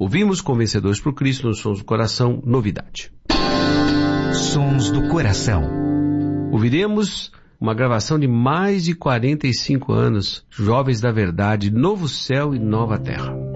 ouvimos com Vencedores por Cristo nos Sons do Coração, novidade. Sons do Coração. Ouviremos uma gravação de mais de 45 anos, Jovens da Verdade, Novo Céu e Nova Terra.